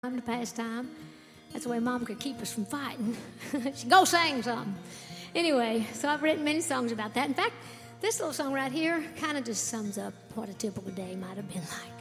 time to pass time. That's the way Mom could keep us from fighting. She'd go sing something. Anyway, so I've written many songs about that. In fact, this little song right here kind of just sums up what a typical day might have been like.